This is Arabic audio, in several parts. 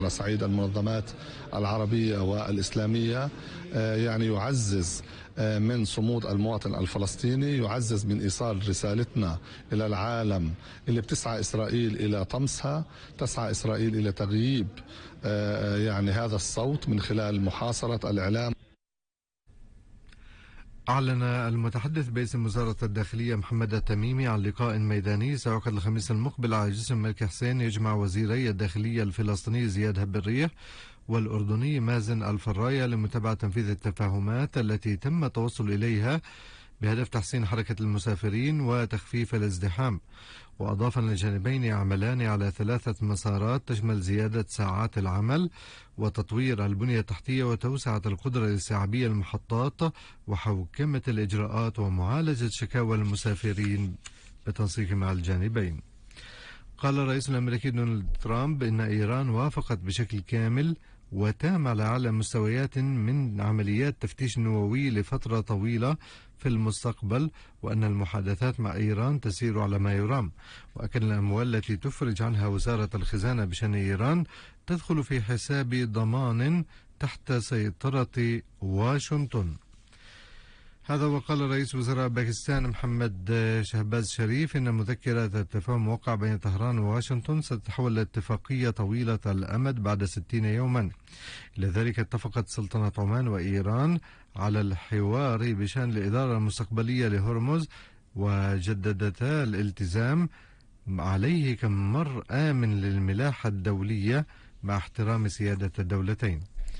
على صعيد المنظمات العربية والإسلامية، يعني يعزز من صمود المواطن الفلسطيني، يعزز من إيصال رسالتنا إلى العالم اللي بتسعى إسرائيل إلى طمسها، تسعى إسرائيل إلى تغييب يعني هذا الصوت من خلال محاصرة الإعلام. أعلن المتحدث باسم وزارة الداخلية محمد التميمي عن لقاء ميداني سيعقد الخميس المقبل على جسر الملك حسين يجمع وزيري الداخلية الفلسطيني زياد هب الريح والأردني مازن الفراية لمتابعة تنفيذ التفاهمات التي تم التوصل إليها بهدف تحسين حركة المسافرين وتخفيف الازدحام. وأضاف أن الجانبين يعملان على 3 مسارات تشمل زيادة ساعات العمل وتطوير البنية التحتية وتوسعة القدرة الاستيعابية للمحطات وحوكمة الإجراءات ومعالجة شكاوى المسافرين بتنسيق مع الجانبين. قال الرئيس الأمريكي دونالد ترامب إن إيران وافقت بشكل كامل وتام على أعلى مستويات من عمليات تفتيش نووي لفترة طويلة في المستقبل، وأن المحادثات مع إيران تسير على ما يرام. وأكد الأموال التي تفرج عنها وزارة الخزانة بشأن إيران تدخل في حساب ضمان تحت سيطرة واشنطن. هذا وقال رئيس وزراء باكستان محمد شهباز شريف إن مذكرة التفاهم موقع بين طهران وواشنطن ستتحول لاتفاقية طويلة الأمد بعد 60 يوما. لذلك اتفقت سلطنة عمان وإيران على الحوار بشأن الإدارة المستقبلية لهرمز، وجددتا الالتزام عليه كممر آمن للملاحة الدولية مع احترام سيادة الدولتين.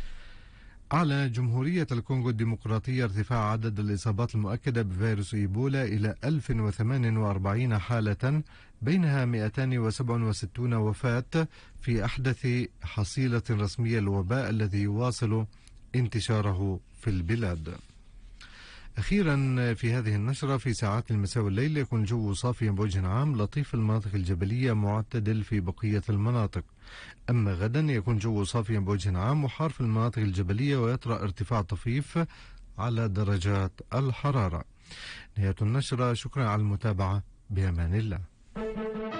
أعلن جمهورية الكونغو الديمقراطية ارتفاع عدد الإصابات المؤكدة بفيروس إيبولا إلى 1048 حالة، بينها 267 وفاة في أحدث حصيلة رسمية للوباء الذي يواصل انتشاره في البلاد. أخيرا في هذه النشرة، في ساعات المساء والليل يكون الجو صافيا بوجه عام لطيف في المناطق الجبلية، معتدل في بقية المناطق. أما غدا يكون جو صافيا بوجه عام وحار في المناطق الجبلية، ويطرأ ارتفاع طفيف على درجات الحرارة. نهاية النشرة، شكرا على المتابعة، بأمان الله.